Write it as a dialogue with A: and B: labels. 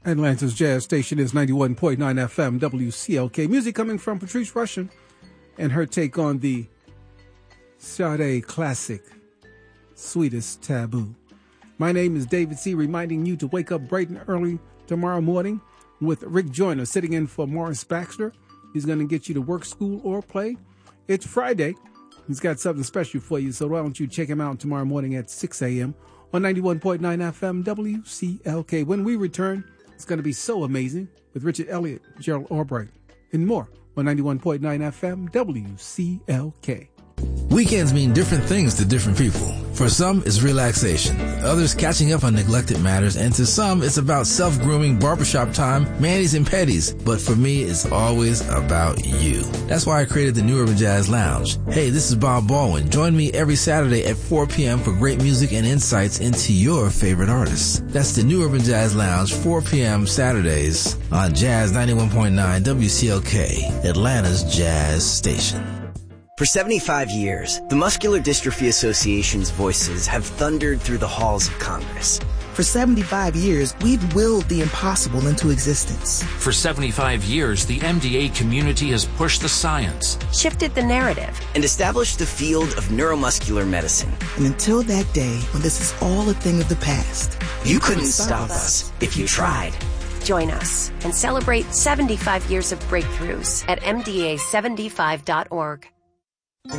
A: Atlanta's jazz station is 91.9 FM WCLK. Music coming from Patrice Rushen and her take on the Sade classic, Sweetest Taboo. My name is David C., reminding you to wake up bright and early tomorrow morning with Rick Joyner sitting in for Morris Baxter. He's going to get you to work, school, or play. It's Friday. He's got something special for you, so why don't you check him out tomorrow morning at 6 a.m. on 91.9 FM WCLK. When we return, it's going to be so amazing with Richard Elliott, Gerald Albright, and more on 91.9 FM WCLK.
B: Weekends mean different things to different people. For some, it's relaxation. Others, catching up on neglected matters. And to some, it's about self-grooming, barbershop time, manis and petties. But for me, it's always about you. That's why I created the New Urban Jazz Lounge. Hey, this is Bob Baldwin. Join me every Saturday at 4 p.m. for great music and insights into your favorite artists. That's the New Urban Jazz Lounge, 4 p.m. Saturdays on Jazz 91.9 WCLK, Atlanta's jazz station.
C: For 75 years, the Muscular Dystrophy Association's voices have thundered through the halls of Congress.
D: For 75 years, we've willed the impossible into existence.
E: For 75 years, the MDA community has pushed the science,
F: shifted the narrative,
C: and established the field of neuromuscular medicine.
D: And until that day when this is all a thing of the past,
C: you couldn't stop us if you tried.
F: Join us and celebrate 75 years of breakthroughs at MDA75.org.